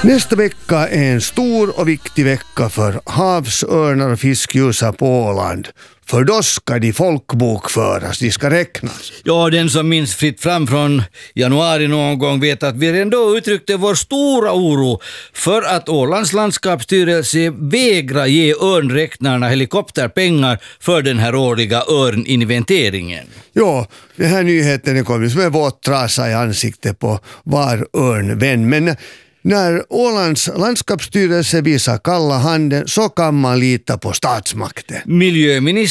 Nästa vecka är en stor och viktig vecka för havsörnar och fiskgjusar på Åland. För då ska de folkbokföras, de ska räknas. Ja, den som minns fritt fram från januari någon gång vet att vi ändå uttryckte vår stora oro för att Ålands landskapsstyrelse vägrar ge örnräknarna helikopterpengar för den här årliga örninventeringen. Ja, den här nyheten kommer som en våt trasa i ansiktet på var örnvän. Men när Ålands landskapsstyrelse visar kalla handen så kan man lita på statsmakten. Miljöministern